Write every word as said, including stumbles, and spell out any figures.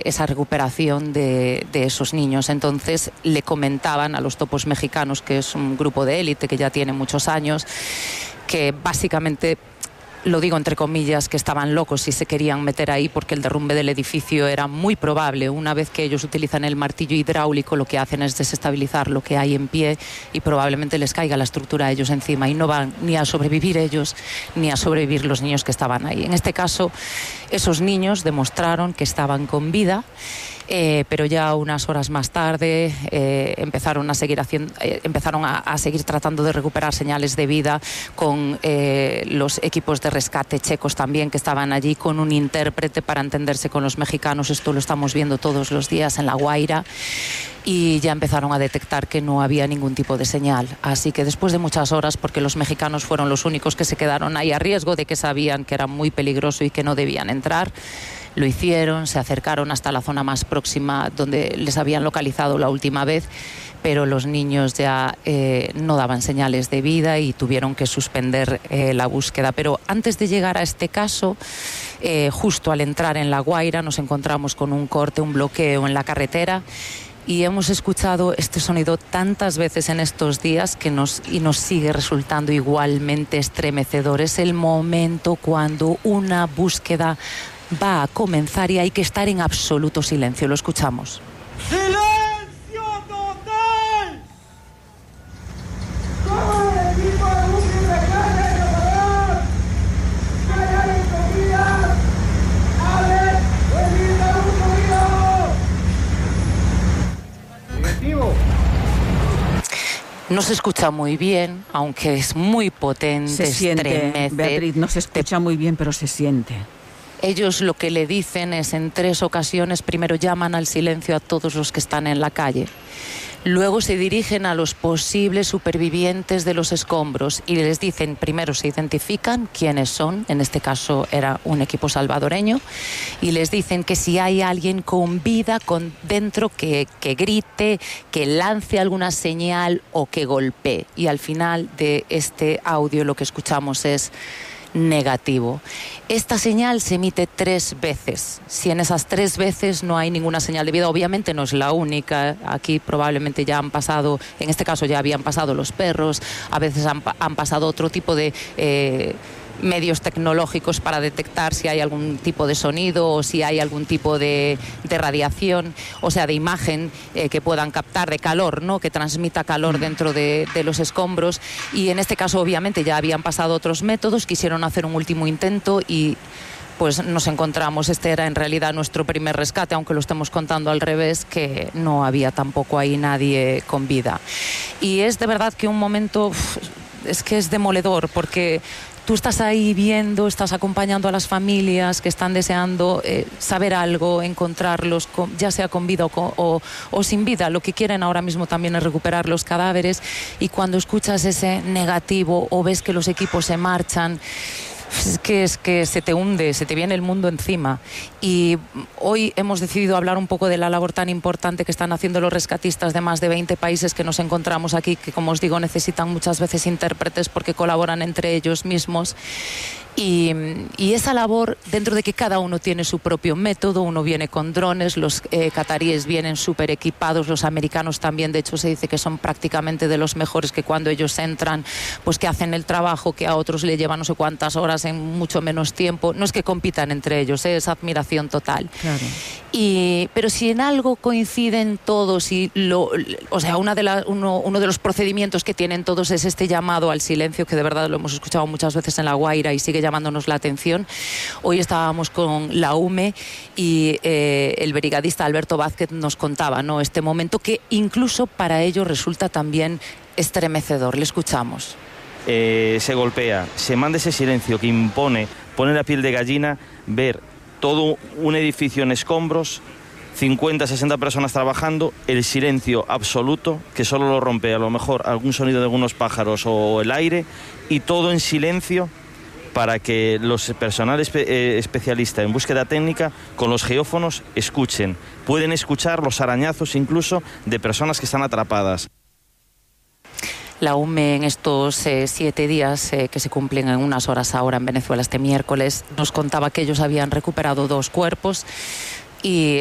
eh, esa recuperación de, de esos niños. Entonces le comentaban a los Topos Mexicanos, que es un grupo de élite que ya tiene muchos años, que básicamente, lo digo entre comillas, que estaban locos y se querían meter ahí porque el derrumbe del edificio era muy probable. Una vez que ellos utilizan el martillo hidráulico, lo que hacen es desestabilizar lo que hay en pie y probablemente les caiga la estructura a ellos encima, y no van ni a sobrevivir ellos ni a sobrevivir los niños que estaban ahí. En este caso, esos niños demostraron que estaban con vida. Eh, pero ya unas horas más tarde eh, empezaron a seguir haciendo, eh, empezaron a, a seguir tratando de recuperar señales de vida con eh, los equipos de rescate checos también, que estaban allí, con un intérprete para entenderse con los mexicanos. Esto lo estamos viendo todos los días en La Guaira. Y ya empezaron a detectar que no había ningún tipo de señal. Así que después de muchas horas, porque los mexicanos fueron los únicos que se quedaron ahí a riesgo de que sabían que era muy peligroso y que no debían entrar, lo hicieron, se acercaron hasta la zona más próxima donde les habían localizado la última vez, pero los niños ya eh, no daban señales de vida y tuvieron que suspender eh, la búsqueda. Pero antes de llegar a este caso, eh, justo al entrar en La Guaira, nos encontramos con un corte, un bloqueo en la carretera, y hemos escuchado este sonido tantas veces en estos días que nos, y nos sigue resultando igualmente estremecedor. Es el momento cuando una búsqueda va a comenzar y hay que estar en absoluto silencio. Lo escuchamos. ¡Silencio total! ¡Todo el equipo de búsqueda de carga y operador! ¡Callar en comida! ¡Abre! ¡Evita un ruido! ¡Negativo! No se escucha muy bien, aunque es muy potente. Se siente, estremece. Beatriz, no se escucha muy bien, pero se siente. Ellos lo que le dicen es, en tres ocasiones, primero llaman al silencio a todos los que están en la calle. Luego se dirigen a los posibles supervivientes de los escombros y les dicen, primero se identifican quiénes son, en este caso era un equipo salvadoreño, y les dicen que si hay alguien con vida con dentro, que, que grite, que lance alguna señal o que golpee. Y al final de este audio lo que escuchamos es negativo. Esta señal se emite tres veces. Si en esas tres veces no hay ninguna señal de vida, obviamente no es la única. Aquí probablemente ya han pasado, en este caso ya habían pasado los perros, a veces han, han pasado otro tipo de eh, medios tecnológicos para detectar si hay algún tipo de sonido o si hay algún tipo de, de radiación, o sea, de imagen eh, que puedan captar, de calor, ¿no?, que transmita calor dentro de, de los escombros. Y en este caso obviamente ya habían pasado otros métodos, quisieron hacer un último intento y pues nos encontramos, este era en realidad nuestro primer rescate, aunque lo estemos contando al revés, que no había tampoco ahí nadie con vida. Y es de verdad que un momento, uf, es que es demoledor, porque tú estás ahí viendo, estás acompañando a las familias que están deseando eh, saber algo, encontrarlos, con, ya sea con vida o, con, o, o sin vida. Lo que quieren ahora mismo también es recuperar los cadáveres, y cuando escuchas ese negativo o ves que los equipos se marchan, es que, es que se te hunde, se te viene el mundo encima. Y hoy hemos decidido hablar un poco de la labor tan importante que están haciendo los rescatistas de más de veinte países que nos encontramos aquí, que, como os digo, necesitan muchas veces intérpretes porque colaboran entre ellos mismos. Y, y esa labor, dentro de que cada uno tiene su propio método, uno viene con drones, los eh, cataríes vienen súper equipados, los americanos también, de hecho se dice que son prácticamente de los mejores, que cuando ellos entran, pues que hacen el trabajo que a otros le lleva no sé cuántas horas en mucho menos tiempo. No es que compitan entre ellos, ¿eh? Es admiración total. Claro. Y, pero si en algo coinciden todos, y lo, o sea, una de la, uno, uno de los procedimientos que tienen todos es este llamado al silencio, que de verdad lo hemos escuchado muchas veces en La Guaira y sigue llamándonos la atención. Hoy estábamos con la U M E y eh, el brigadista Alberto Vázquez nos contaba, ¿no?, este momento que incluso para ellos resulta también estremecedor. Le escuchamos. Eh, se golpea, se manda ese silencio que impone, pone la piel de gallina, ver todo un edificio en escombros, cincuenta, sesenta personas trabajando, el silencio absoluto, que solo lo rompe a lo mejor algún sonido de algunos pájaros o el aire, y todo en silencio para que los personal espe- eh, especialista en búsqueda técnica con los geófonos escuchen. Pueden escuchar los arañazos incluso de personas que están atrapadas. La U M E en estos eh, siete días eh, que se cumplen en unas horas ahora en Venezuela, este miércoles, nos contaba que ellos habían recuperado dos cuerpos y